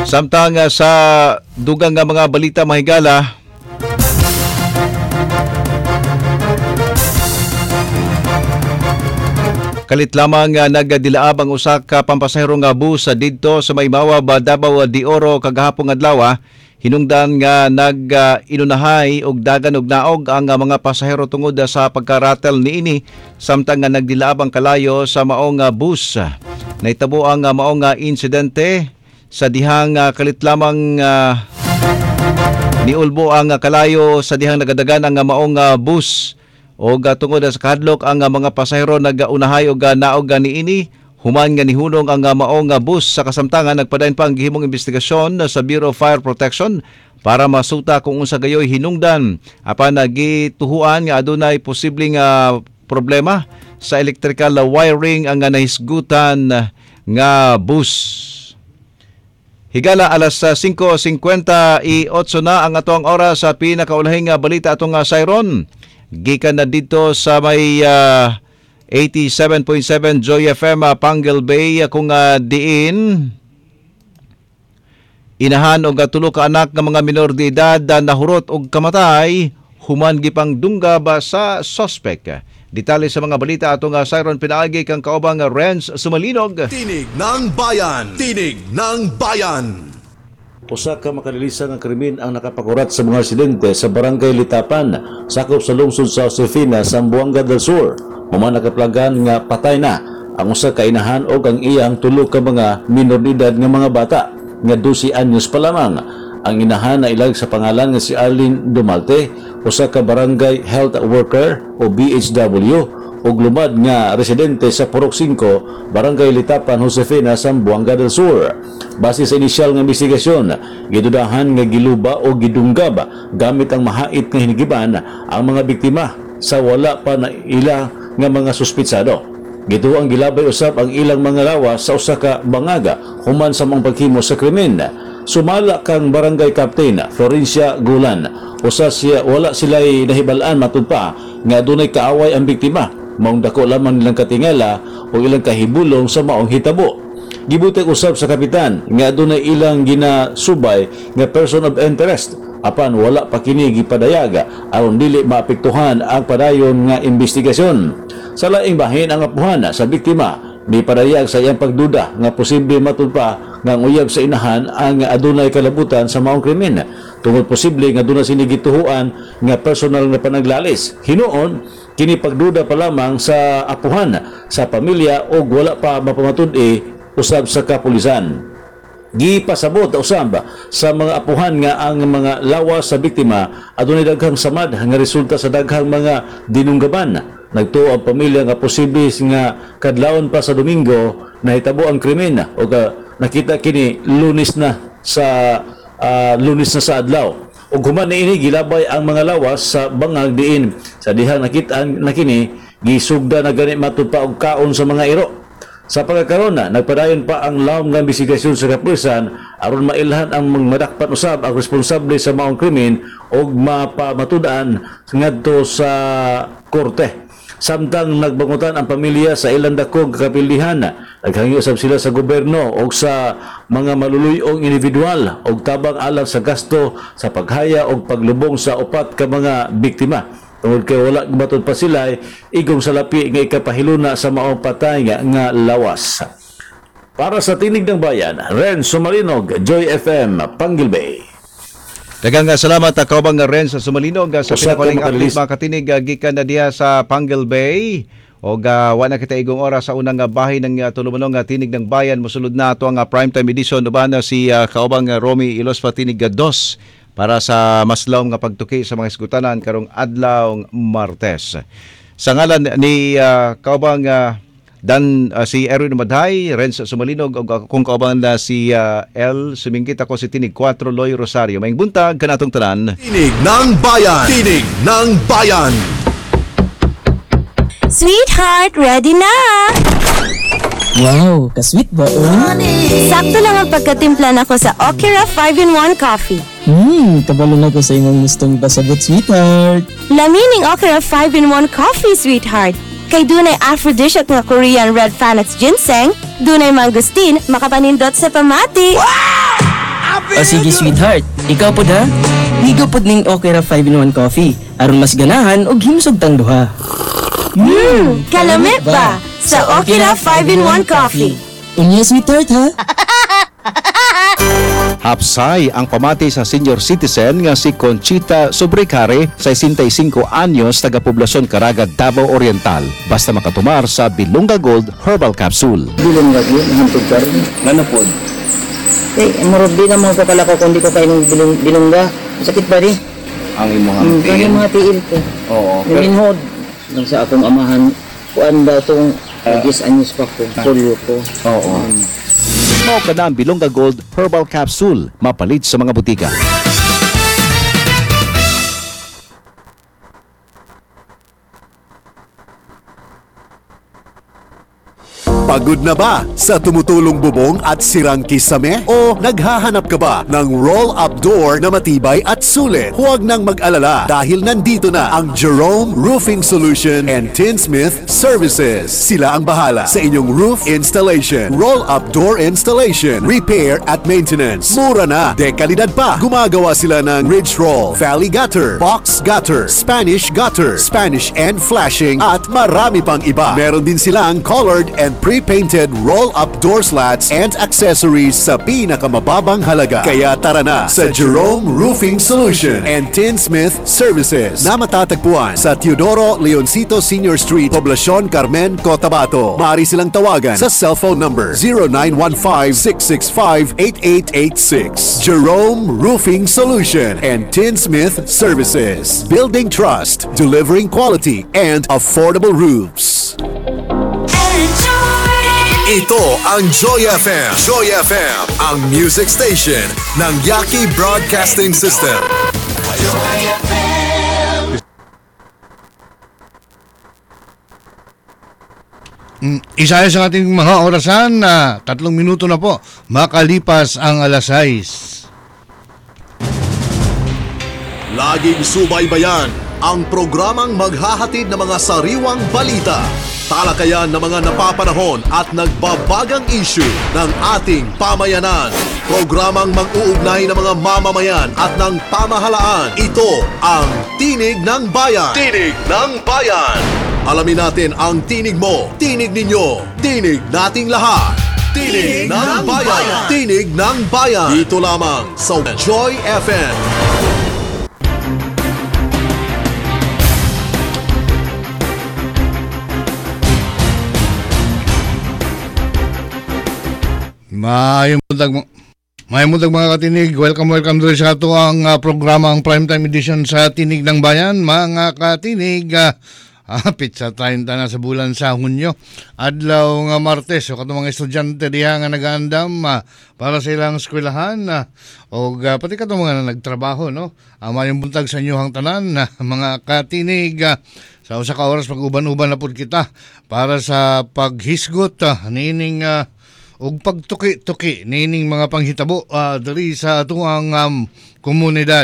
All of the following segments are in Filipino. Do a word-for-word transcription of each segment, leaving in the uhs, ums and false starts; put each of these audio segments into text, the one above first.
Samtang uh, sa dugang nga mga balita mahigala, kalit lamang uh, nagdilaab ang usa ka pampasahero nga bus uh, didto sa Maymawa, Davao de Oro kagahapon adlaw. Hinungdan nga nag-inunahay uh, og dagan og naog ang uh, mga pasahero tungod uh, sa pagkaratel niini samtang nga nagdilaab ang kalayo sa maong uh, bus. Nahitabo ang uh, maong uh, insidente sa dihang uh, kalit lamang uh, niulbo ang uh, kalayo sa dihang nagadagan ang uh, maong uh, bus. O uh, tungod uh, sa kahadlok ang uh, mga pasahero nag-unahay og uh, naog uh, niini. Human nga nihunong ang uh, maong uh, bus sa kasamtangan. Nagpadayon pa ang gihimong investigasyon uh, sa Bureau of Fire Protection para masuta kung unsa gayoy hinungdan. Apan nagituhuan nga adunay posibleng uh, problema sa electrical uh, wiring ang uh, nahisgutan uh, nga bus. Higala alas uh, singko singkwenta y otso na ang atong oras sa pinakaulahing uh, balita atong uh, Siron. Gikan na dito sa may uh, eighty-seven point seven Joy F M uh, Pangal Bay uh, kung uh, diin inahan og uh, tulo ka anak nga mga minor de edad uh, nahurot og kamatay human gipang dunggab sa suspect. Detalye sa mga balita atong uh, Siron pinaagi kang kaubang uh, Renz Sumalinog. Tinig ng Bayan! Tinig ng Bayan! Usa ka makalilisang nga krimen ang nakapakurat sa mga residente sa Barangay Litapan, sakop sa lungsod sa Josefina, Zamboanga del Sur. Human nakaplagan nga patay na ang usa ka inahan o ang iyang tulo ka mga minor de edad nga mga bata nga twelve anyos pa lamang. Ang inahan na ilag sa pangalan nga si Arlene Dumalte, usa ka barangay health worker o B H W ug lumad nga residente sa Purok five, Barangay Litapan, Josefina, Zamboanga del Sur. Base sa inisyal nga investigasyon, gidudahan nga giluba o gidunggab gamit ang mahait nga hinigiban ang mga biktima sa wala pa na ila nga mga suspitsado. Gito ang gilabay usab ang ilang mga lawas sa usa ka bangaga human sa mga paghimo sa krimen. Sumala kang barangay captain Florencia Gulan, usa siya wala sila'y nahibalaan matud pa nga dunay kaaway ang biktima. Maong dako lamang nilang katingala o ilang kahibulong sa maong hitabo. Gibutang usab sa kapitan nga dunay ilang ginasubay nga person of interest apan wala pa kini gipadayaga aron dili maapektuhan ang padayon nga investigasyon. Sa laing bahin ang apuhan sa biktima ni padayag sa iyang pagduda nga posible matud pa nga uyab sa inahan ang adunay kalabutan sa maong krimen tungod posible nga dunay sinigituhuan nga personal nga panaglalis. Hinuon kini pagduda pa lamang sa apuhan sa pamilya o wala pa mapamatud-i usab sa kapulisan. Gipasabot usab sa mga apuhan nga ang mga lawas sa biktima adunay daghang samad nga resulta sa daghang mga dinunggaban. Nagtuo ang pamilya nga posible nga kadlawon pa sa Domingo nahitabo ang krimen o nakita kini Lunes na sa uh, Lunes na sa adlaw. Ug human niini gilabay ang mga lawas sa bangag diin sa dihang nakita nakini gisugda na gani matud pa og kaon sa mga iro. Sa pagkakaroon na nagpadayon pa ang lawom nga investigasyon sa kapulisan aron mailhan ang madakpan usab ang responsable sa maong krimen og mapamatudan ngadto sa korte. Samtang nagbangutan ang pamilya sa ilang dakong kapilihan, naghangi usab sila sa gobyerno o sa mga maluluyong individual og tabang alang sa gasto sa paghaya o paglubong sa upat ka mga biktima. Tungod kay wala matod pa sila, igong salapi nga ikapahiluna sa maong patay nga, nga lawas. Para sa Tinig ng Bayan, Ren Sumalinog, Joy F M, Pangal Bay. Daghang salamat uh, kaubang Ren sa Sumalinog uh, sa pinakaling update mga katinig uh, gikan na diha sa Pangal Bay. O uh, wala kita igong oras sa unang uh, bahay ng uh, tulumanong uh, Tinig ng Bayan. Musulod na ito ang uh, primetime edition. Uban na si uh, kaubang uh, Romy Ilospa Tinig uh, dos para sa maslawom nga pagtuki sa mga isgutanan karong adlaw Martes. Sa ngalan ni uh, kaubang uh, Dan uh, si Erwin Madhay, Renz Sumalinog, o kung kauban na si uh, L. Sumingkit ako si Tinig four Loy Rosario. Maing buntag kanatong tanan. Tinig ng Bayan! Tinig ng Bayan! Sweetheart, ready na! Wow, ka-sweet ba oh? Sakto lang ang pagkatimpla na ko sa Okira five in one coffee. Hmm, kabalo na ko sa imong gustong pasabot, sweetheart. Lamining Okira five in one coffee, sweetheart. Kay dunay aphrodisiac nga Korean red Fanax ginseng, dunay mangosteen makapanindot sa pamati. Wow! O sige sweetheart, ikaw po da? Higo po ning okay ra five in one coffee. Aron mas ganahan og himsog tang duha. Hmm, kalamit ba? Sa Okira five in one Coffee. Unya sweetheart ha? Hapsay ang pamati sa senior citizen nga si Conchita Sobrecare, sesenta y cinco anyos, taga-poblasyon Caraga, Davao Oriental. Basta makatumar sa Bilunga Gold Herbal Capsule. Bilong nga yun, hantog ka rin. Ano po? Eh, marod din ang mga kakalako kung di ko kayo ng bilong, bilongga. Sakit ba rin? Ang imong Hmm, tiil. kaya mga tiil ko. Oo. Pero, Naminhod. Nang sa akong amahan, kuan daw itong agis anyos pa ko, polio ko. oo. Mao ka na ang Bilunga Gold Herbal Capsule, mapalit sa mga butika. Pagod na ba sa tumutulong bubong at sirang kisame? O naghahanap ka ba ng roll-up door na matibay at sulit? Huwag nang mag-alala dahil nandito na ang Jerome Roofing Solution and Tinsmith Services. Sila ang bahala sa inyong roof installation, roll-up door installation, repair at maintenance. Mura na, dekalidad pa. Gumagawa sila ng ridge roll, valley gutter, box gutter, Spanish gutter, Spanish and flashing at marami pang iba. Meron din silang colored and pre-painted roll-up door slats and accessories sa pinakamababang halaga. Kaya tara na sa Jerome Roofing Solution and Tinsmith Services na matatagpuan sa Teodoro Leoncito Senior Street, Poblacion Carmen, Cotabato. Maaari silang tawagan sa cellphone number zero nine one five, six six five, eight eight eight six. Jerome Roofing Solution and Tinsmith Services. Building trust, delivering quality and affordable roofs. Ito ang Joy F M. Joy F M, ang music station ng Yaki Broadcasting System. Mm, Isa sa ating mga orasan na tatlong minuto na po makalipas ang alas sais. Laging subaybayan ang programang maghahatid ng mga sariwang balita, talakayan ng mga napapanahon at nagbabagang issue ng ating pamayanan. Programang mag-uugnay ng mga mamamayan at ng pamahalaan. Ito ang Tinig ng Bayan. Tinig ng Bayan. Alamin natin ang tinig mo, tinig ninyo, tinig nating lahat. Tinig, tinig ng, ng bayan. bayan. Tinig ng Bayan. Dito lamang sa Joy F M. Maayong buntag mo. Maayong buntag mga katinig. Welcome, welcome dito sa ito ang uh, programang Primetime Edition sa Tinig ng Bayan. Mga katinig, uh, hapit sa treinta na sa bulan sa Hunyo. Adlaw nga Martes, o katong mga estudyante diha nga nag-aandam uh, para sa ilang eskwelahan. Uh, o uh, pati katong mga nagtrabaho, no? Uh, maayong buntag sa inyo hang tanan, uh, mga katinig. Uh, sa usa ka oras pag-uban-uban na po kita para sa paghisgot uh, nining uh, ug pagtuki-tuki nining mga panghitabo uh, diri sa atuang um, komunidad.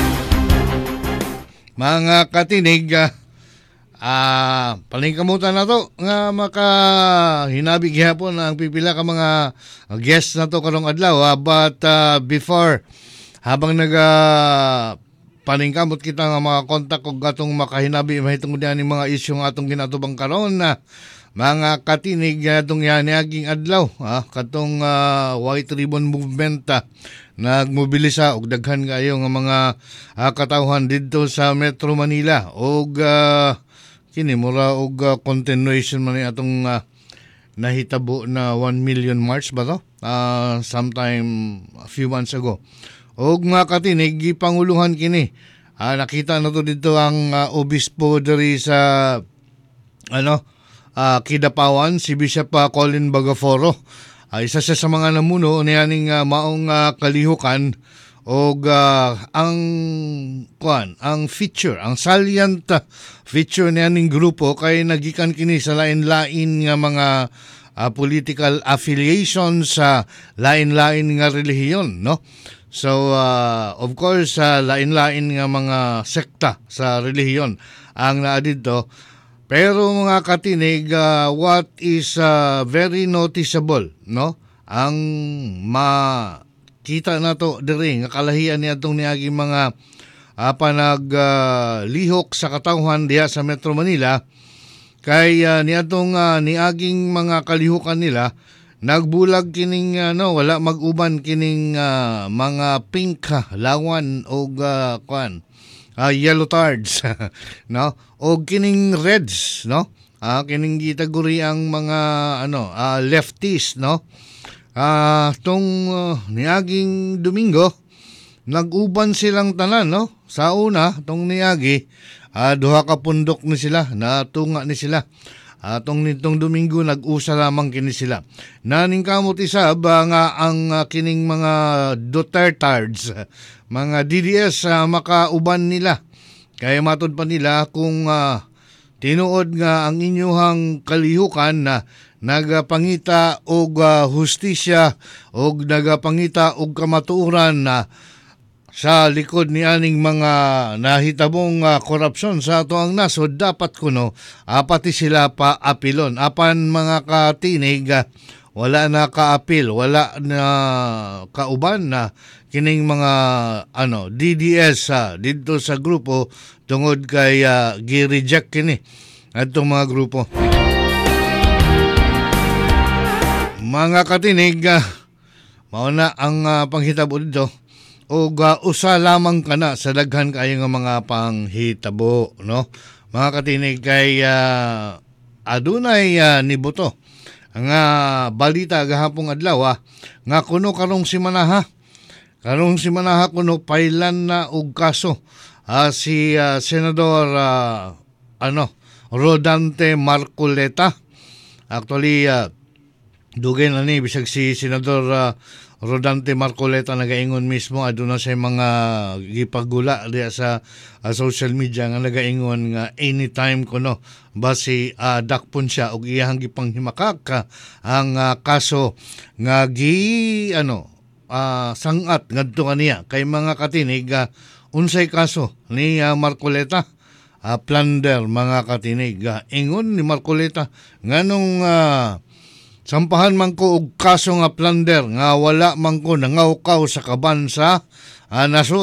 Mga katinig, uh, uh, palingkamutan na to nga makahinabi gihapon ang pipila ka mga guests na to karong adlaw. Uh, but uh, before, habang nag uh, paningkamot kita nga mga kontak og atong makahinabi mahitungod ni mga isyong atong ginatubang karon na uh, mga katinig atong yanaging adlaw, ah, katong uh, White Ribbon Movement ah, nagmobilisa og daghan kayo nga mga ah, katawhan didto sa Metro Manila og uh, kini mura og uh, continuation man ni atong uh, nahitabo na one million march ba to? Uh, sometime a few months ago. Og mga katinig gipanguluhan kini. Ah, nakita na to dito ang uh, obispo diri sa ano Uh, Kidapawan, si Bishop uh, Colin Bagaforo. Uh, isa siya sa mga namuno niyaning uh, maong uh, kalihukan o uh, ang kuan, ang feature, ang salient uh, feature niyaning grupo kay nagikan kini sa lain-lain nga mga uh, political affiliations sa uh, lain-lain nga relihiyon, no? So uh, of course uh, lain-lain nga mga sekta sa relihiyon ang naa dito. Pero mga katinig, uh, what is uh, very noticeable, no? Ang ma kita nato diri nga kalahian ni atong niaging mga uh, panag uh, lihok sa katawhan diha sa Metro Manila kay uh, niadtong uh, niaging mga kalihukan nila nagbulag kining ano uh, wala mag-uban kining uh, mga pink uh, lawan o uh, kwan uh, yellow tards no o kining reds no uh, kining gitaguri ang mga ano uh, lefties no ah uh, tong uh, niaging Domingo nag-uban silang tanan no sa una tong niagi uh, duha ka pundok ni sila natunga ni sila atong uh, nitong Domingo nag-usa lamang kini sila naning kamot isa ba nga ang uh, kining mga Dutertards mga D D S uh, makauban nila kaya matod pa nila kung uh, tinuod nga ang inyuhang kalihukan na nagapangita og uh, hustisya og nagapangita og kamatuoran na sa likod ni aning mga nahitabong uh, korupsyon sa ato ang nasod dapat kuno uh, pati sila pa apilon apan mga katinig uh, wala na kaapil wala na kauban na kining mga ano D D S uh, dito sa grupo tungod kay uh, gi-reject kini atong mga grupo. Mga katinig, uh, mauna ang uh, panghitabo dito o uh, usa lamang ka na sa daghan kayo nga mga panghitabo, no? Mga katinig kay uh, adunay uh, nibuto ang uh, balita gahapong adlaw uh, nga kuno karong simanaha karong simanaha kuno pailan na og kaso uh, si uh, Senador uh, ano Rodante Marcoleta. Actually uh, dugay na ni bisag si Senador uh, Rodante Marcoleta nagaingon mismo aduna sa mga gipagula diya sa uh, social media nga nagaingon nga anytime kuno basi uh, dakpon siya og iyang gipanghimakak uh, ang uh, kaso nga gi ano uh, sangat ngadto kaniya kay mga katinig uh, unsay kaso ni uh, Marcoleta uh, plunder mga katinig uh, ingon ni Marcoleta nganong uh, sampahan man ko og kaso nga plunder nga wala man ko nangawkaw sa kaban sa uh, nasod.